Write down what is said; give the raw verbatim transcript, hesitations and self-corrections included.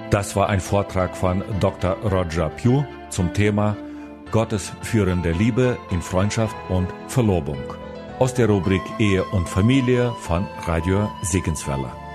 Das war ein Vortrag von Doktor Roger Pugh zum Thema Gottes führende Liebe in Freundschaft und Verlobung aus der Rubrik Ehe und Familie von Radio Segenswelle.